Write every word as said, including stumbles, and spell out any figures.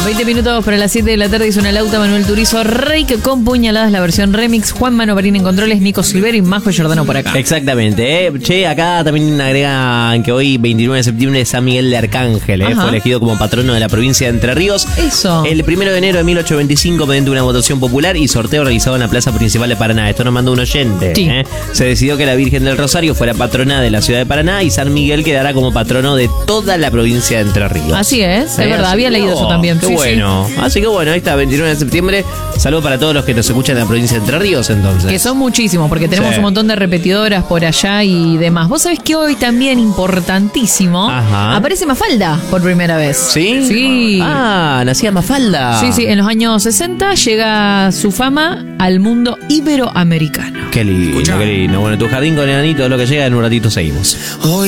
veinte minutos para las siete de la tarde y suena el auto Manuel Turizo, Reik con puñaladas, la versión remix, Juan Mano Marín en controles, Nico Silvero y Majo Giordano por acá. Exactamente, ¿eh? Che, acá también agregan que hoy, veintinueve de septiembre, San Miguel de Arcángel, ¿eh? Fue elegido como patrono de la provincia de Entre Ríos. Eso. El primero de enero de mil ochocientos veinticinco, mediante una votación popular y sorteo realizado en la plaza principal de Paraná. Esto nos mandó un oyente. Sí. ¿eh? Se decidió que la Virgen del Rosario fuera patrona de la ciudad de Paraná y San Miguel quedara como patrono de toda la provincia de Entre Ríos. Así es, es ¿Eh? verdad, Así había que, leído oh, eso también. Qué Sí, bueno. sí. Así que bueno, ahí está, veintinueve de septiembre. Saludos para todos los que nos escuchan en la provincia de Entre Ríos, entonces. Que son muchísimos, porque tenemos Sí. un montón de repetidoras por allá y demás. Vos sabés que hoy también, importantísimo, Ajá. aparece Mafalda por primera vez. ¿Sí? Sí. Ah, nacía Mafalda. Sí, sí, en los años sesenta llega su fama al mundo iberoamericano. Qué lindo, qué lindo. Bueno, tu jardín con enanito, lo que llega, en un ratito seguimos. Hoy